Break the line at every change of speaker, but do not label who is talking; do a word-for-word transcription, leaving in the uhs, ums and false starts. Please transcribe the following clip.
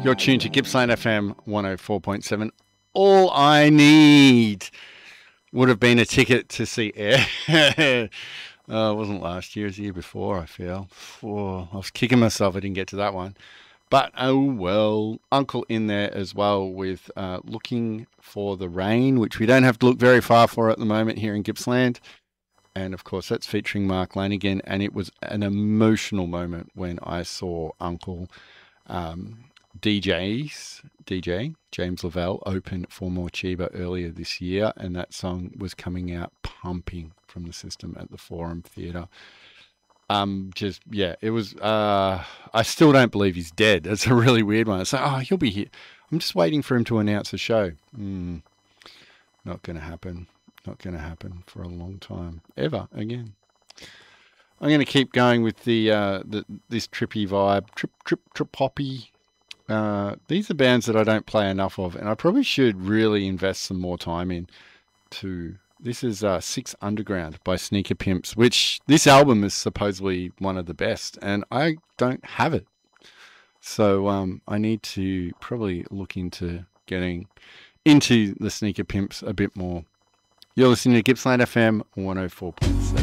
You're tuned to Gippsland F M one oh four point seven. All I need would have been a ticket to see Air. uh, it wasn't last year, it was the year before, I feel. Oh, I was kicking myself I didn't get to that one. But, oh well, Uncle in there as well with uh, Looking for the Rain, which we don't have to look very far for at the moment here in Gippsland. And, of course, that's featuring Mark Lanigan. And it was an emotional moment when I saw Uncle um, D J's, D J, James Lavelle, open for Morcheeba earlier this year. And that song was coming out pumping from the system at the Forum Theatre. Um, just, yeah, it was, uh, I still don't believe he's dead. It's a really weird one. It's like, oh, he'll be here. I'm just waiting for him to announce a show. Mm, not going to happen. Not going to happen for a long time. Ever again. I'm going to keep going with the, uh, the this trippy vibe. Trip, trip, trip hoppy. Uh, these are bands that I don't play enough of, and I probably should really invest some more time in to... This is uh, Six Underground by Sneaker Pimps, which this album is supposedly one of the best, and I don't have it. So um, I need to probably look into getting into the Sneaker Pimps a bit more. You're listening to Gippsland F M one oh four point seven.